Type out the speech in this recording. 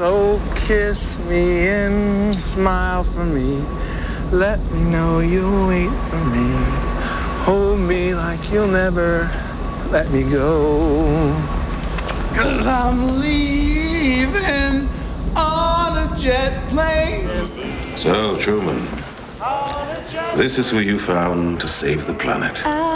So kiss me and smile for me. Let me know you'll wait for me. Hold me like you'll never let me go. 'Cause I'm leaving on a jet plane. So, Truman, this is who you found to save the planet.